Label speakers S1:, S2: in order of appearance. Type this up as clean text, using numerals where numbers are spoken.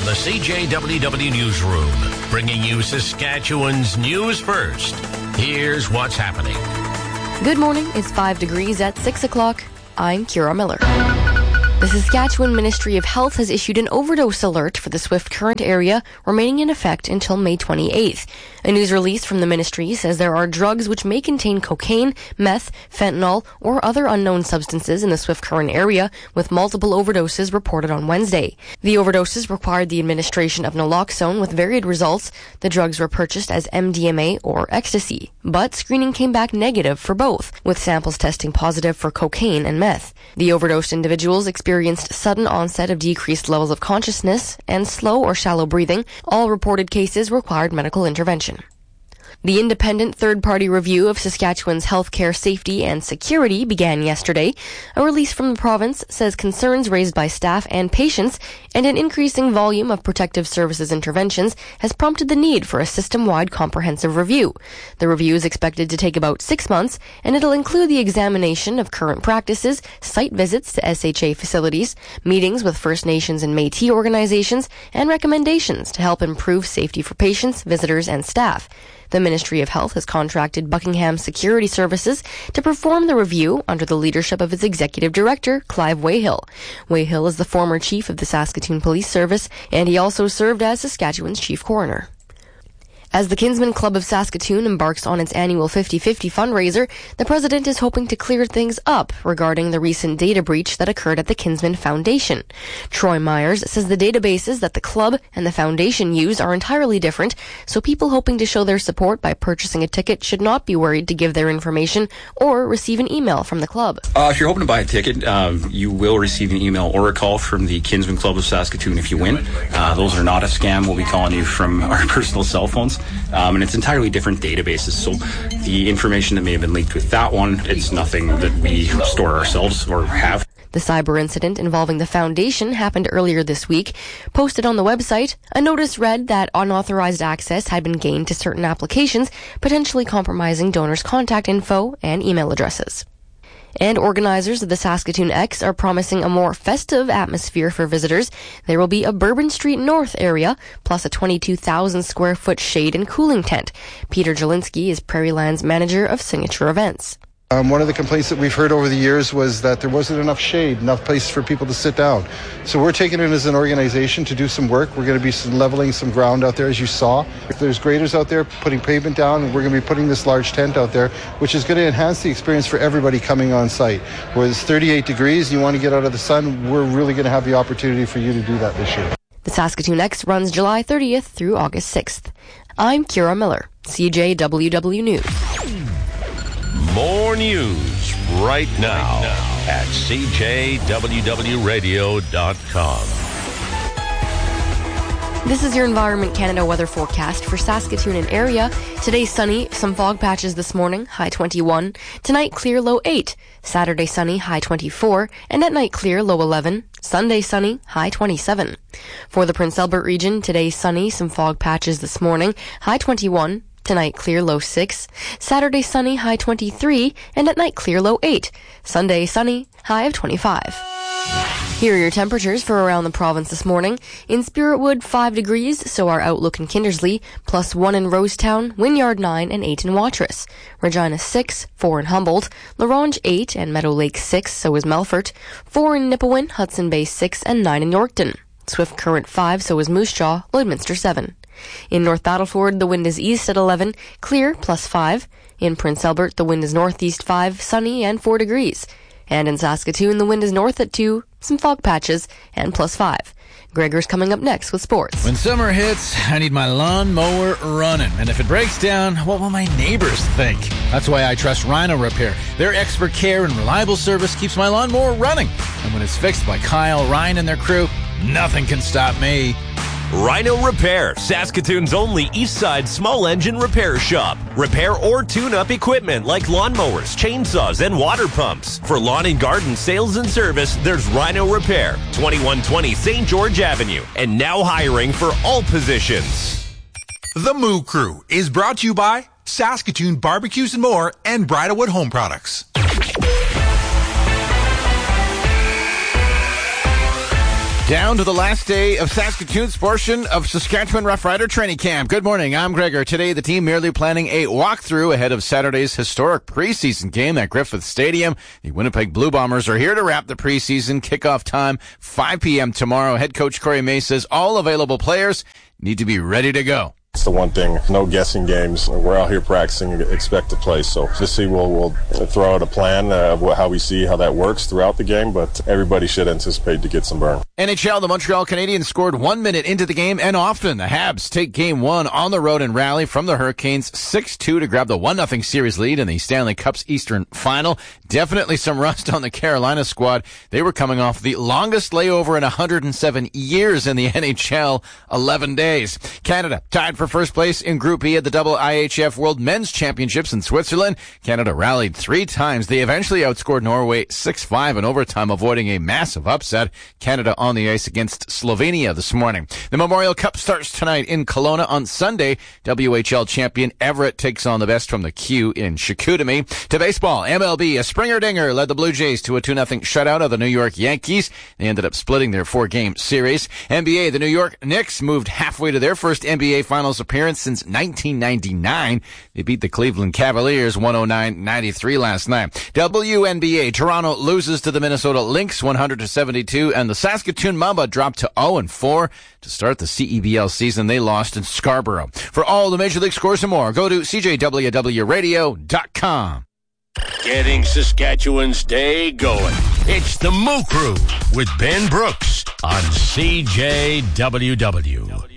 S1: the CJWW Newsroom, bringing you Saskatchewan's news first. Here's what's happening.
S2: Good morning. It's 5 degrees at 6 o'clock. I'm Kira Miller. The Saskatchewan Ministry of Health has issued an overdose alert for the Swift Current area, remaining in effect until May 28th. A news release from the ministry says there are drugs which may contain cocaine, meth, fentanyl, or other unknown substances in the Swift Current area, with multiple overdoses reported on Wednesday. The overdoses required the administration of naloxone with varied results. The drugs were purchased as MDMA or ecstasy, but screening came back negative for both, with samples testing positive for cocaine and meth. The overdosed individuals experienced sudden onset of decreased levels of consciousness and slow or shallow breathing. All reported cases required medical intervention. The independent third-party review of Saskatchewan's healthcare safety and security began yesterday. A release from the province says concerns raised by staff and patients and an increasing volume of protective services interventions has prompted the need for a system-wide comprehensive review. The review is expected to take about 6 months, and it'll include the examination of current practices, site visits to SHA facilities, meetings with First Nations and Métis organizations, and recommendations to help improve safety for patients, visitors, and staff. The Ministry of Health has contracted Buckingham Security Services to perform the review under the leadership of its Executive Director, Clive Wayhill. Wayhill is the former chief of the Saskatoon Police Service, and he also served as Saskatchewan's chief coroner. As the Kinsmen Club of Saskatoon embarks on its annual 50-50 fundraiser, the president is hoping to clear things up regarding the recent data breach that occurred at the Kinsmen Foundation. Troy Myers says the databases that the club and the foundation use are entirely different, so people hoping to show their support by purchasing a ticket should not be worried to give their information or receive an email from the club.
S3: If you're hoping to buy a ticket, you will receive an email or a call from the Kinsmen Club of Saskatoon if you win. Those are not a scam. We'll be calling you from our personal cell phones. And it's entirely different databases. So the information that may have been leaked with that one, it's nothing that we store ourselves or have.
S2: The cyber incident involving the foundation happened earlier this week. Posted on the website, a notice read that unauthorized access had been gained to certain applications, potentially compromising donors' contact info and email addresses. And organizers of the Saskatoon X are promising a more festive atmosphere for visitors. There will be a Bourbon Street North area, plus a 22,000 square foot shade and cooling tent. Peter Jelinski is Prairie Land's manager of signature events.
S4: One of the complaints that we've heard over the years was that there wasn't enough shade, enough place for people to sit down. So we're taking it as an organization to do some work. We're going to be leveling some ground out there, as you saw. If there's graders out there putting pavement down, we're going to be putting this large tent out there, which is going to enhance the experience for everybody coming on site. Where it's 38 degrees and you want to get out of the sun, we're really going to have the opportunity for you to do that this year.
S2: The Saskatoon X runs July 30th through August 6th. I'm Kira Miller, CJWW News.
S1: More news right now at CJWWradio.com.
S2: This is your Environment Canada weather forecast for Saskatoon and area. Today sunny, some fog patches this morning, high 21. Tonight clear, low 8. Saturday sunny, high 24. And at night clear, low 11. Sunday sunny, high 27. For the Prince Albert region, today sunny, some fog patches this morning, high 21. Tonight clear, low 6. Saturday sunny, high 23. And at night clear, low 8. Sunday sunny, high of 25. Here are your temperatures for around the province this morning. In Spiritwood, 5 degrees, so our outlook in Kindersley, plus 1 in Rosetown, Wynyard 9 and 8 in Watrous. Regina 6, 4 in Humboldt, La Ronge 8 and Meadow Lake 6, so is Melfort. 4 in Nipawin, Hudson Bay 6 and 9 in Yorkton. Swift Current 5, so is Moose Jaw, Lloydminster 7. In North Battleford, the wind is east at 11, clear, plus 5. In Prince Albert, the wind is northeast 5, sunny and 4 degrees. And in Saskatoon, the wind is north at 2, some fog patches, and plus 5. Gregor's coming up next with sports.
S5: When summer hits, I need my lawnmower running. And if it breaks down, what will my neighbors think? That's why I trust Rhino Repair. Their expert care and reliable service keeps my lawnmower running. And when it's fixed by Kyle, Ryan, and their crew, nothing can stop me.
S6: Rhino Repair, Saskatoon's only east side small engine repair shop. Repair or tune-up equipment like lawnmowers, chainsaws, and water pumps. For lawn and garden sales and service, there's Rhino Repair, 2120 St. George Avenue, and now hiring for all positions.
S7: The Moo Crew is brought to you by Saskatoon Barbecues and More and Bridalwood Home Products.
S5: Down to the last day of Saskatoon's portion of Saskatchewan Roughrider training camp. Good morning, I'm Gregor. Today, the team merely planning a walkthrough ahead of Saturday's historic preseason game at Griffith Stadium. The Winnipeg Blue Bombers are here to wrap the preseason. Kickoff time, 5 p.m. tomorrow. Head coach Corey May says all available players need to be ready to go.
S8: It's the one thing, no guessing games. We're out here practicing and expect to play. So this see we'll throw out a plan of how we see how that works throughout the game, but everybody should anticipate to get some burn.
S5: NHL, the Montreal Canadiens scored 1 minute into the game, and often the Habs take game one on the road and rally from the Hurricanes 6-2 to grab the 1-0 series lead in the Stanley Cup's Eastern Final. Definitely some rust on the Carolina squad. They were coming off the longest layover in 107 years in the NHL, 11 days. Canada tied for first place in Group E at the IIHF World Men's Championships in Switzerland. Canada rallied 3 times. They eventually outscored Norway 6-5 in overtime, avoiding a massive upset. Canada on the ice against Slovenia this morning. The Memorial Cup starts tonight in Kelowna. On Sunday, WHL champion Everett takes on the best from the Q in Chicoutimi. To baseball, MLB, a Springer Dinger led the Blue Jays to a 2-0 shutout of the New York Yankees. They ended up splitting their 4-game series. NBA, the New York Knicks moved halfway to their first NBA Finals appearance since 1999. They beat the Cleveland Cavaliers 109-93 last night. WNBA, Toronto loses to the Minnesota Lynx 100-72, and the Saskatoon Mamba dropped to 0-4 to start the CEBL season. They lost in Scarborough. For all the Major League scores and more, go to CJWWRadio.com.
S1: Getting Saskatchewan's day going. It's the Moo Crew with Ben Brooks on CJWW.